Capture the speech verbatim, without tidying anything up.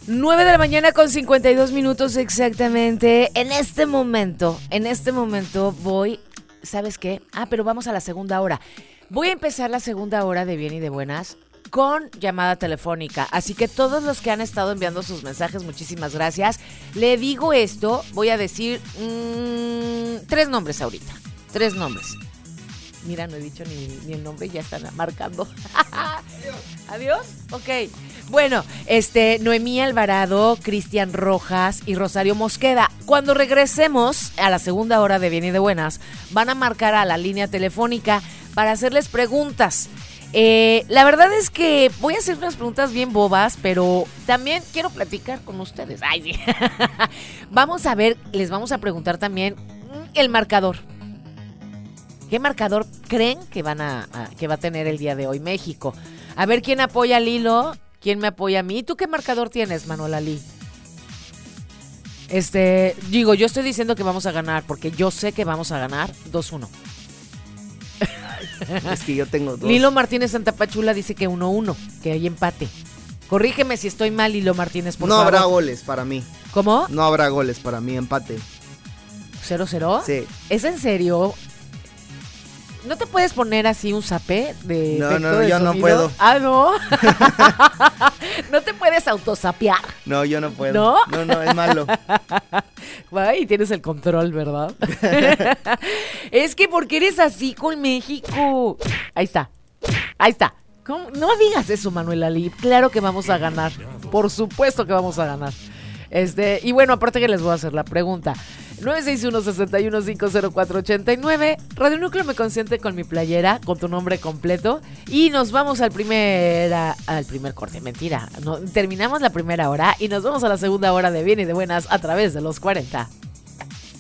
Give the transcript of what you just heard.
nueve de la mañana con cincuenta y dos minutos exactamente. En este momento, en este momento voy, ¿sabes qué? Ah, pero vamos a la segunda hora. Voy a empezar la segunda hora de Bien y de Buenas con llamada telefónica. Así que todos los que han estado enviando sus mensajes, muchísimas gracias. Le digo esto, voy a decir mmm, tres nombres ahorita. Tres nombres. Mira, no he dicho ni, ni el nombre y ya están marcando. Adiós. ¿Adiós? Ok. Bueno, este, Noemí Alvarado, Cristian Rojas y Rosario Mosqueda. Cuando regresemos a la segunda hora de Bien y de Buenas, van a marcar a la línea telefónica para hacerles preguntas. Eh, la verdad es que voy a hacer unas preguntas bien bobas, pero también quiero platicar con ustedes. Ay, sí. Vamos a ver, les vamos a preguntar también el marcador. ¿Qué marcador creen que van a, a que va a tener el día de hoy México? A ver quién apoya a Lilo, quién me apoya a mí. ¿Tú qué marcador tienes, Manuel Ali? Este, digo, yo estoy diciendo que vamos a ganar porque yo sé que vamos a ganar dos uno. Es que yo tengo dos. Lilo Martínez Santapachula dice que uno uno, que hay empate. Corrígeme si estoy mal, Lilo Martínez, por no favor. No habrá goles para mí. ¿Cómo? No habrá goles para mí, empate. ¿Cero cero? Sí. ¿Es en serio? ¿No te puedes poner así un zapé de No, no, de yo sonido? no puedo. Ah, ¿no? ¿No te puedes autosapear? No, yo no puedo. ¿No? No, no, es malo. Ay, tienes el control, ¿verdad? Es que porque eres así con México. Ahí está, ahí está. ¿Cómo? No digas eso, Manuel Ali. Claro que vamos a ganar. Por supuesto que vamos a ganar. Este, y bueno, aparte que les voy a hacer la pregunta. nueve seis uno, seis uno cinco cero cuatro ocho nueve. Radio Núcleo me consiente con mi playera, con tu nombre completo. Y nos vamos al primer, a, al primer corte. Mentira, no, terminamos la primera hora y nos vamos a la segunda hora de Bien y de Buenas a través de los cuarenta.